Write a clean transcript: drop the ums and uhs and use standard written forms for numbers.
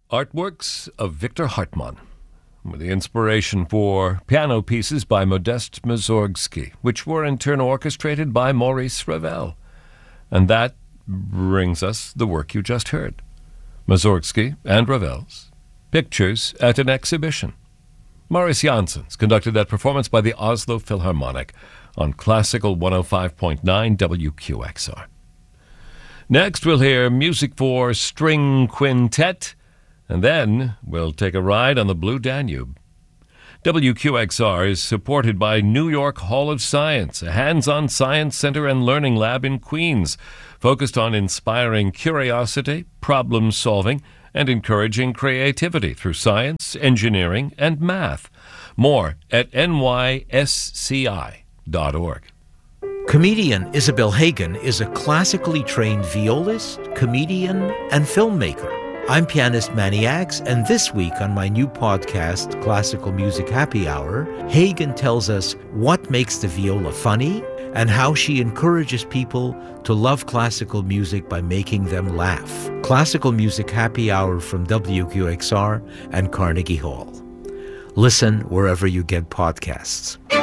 Artworks of Victor Hartmann, with the inspiration for piano pieces by Modest Mussorgsky, which were in turn orchestrated by Maurice Ravel. And that brings us the work you just heard, Mussorgsky and Ravel's Pictures at an Exhibition. Marius Jansons conducted that performance by the Oslo Philharmonic on Classical 105.9 WQXR. Next, we'll hear music for string quintet, and then we'll take a ride on the Blue Danube. WQXR is supported by New York Hall of Science, a hands-on science center and learning lab in Queens, focused on inspiring curiosity, problem-solving, and encouraging creativity through science, engineering, and math. More at nysci.org. Comedian Isabel Hagen is a classically trained violist, comedian, and filmmaker. I'm pianist Manny Axe, and this week on my new podcast, Classical Music Happy Hour, Hagen tells us what makes the viola funny and how she encourages people to love classical music by making them laugh. Classical Music Happy Hour from WQXR and Carnegie Hall. Listen wherever you get podcasts.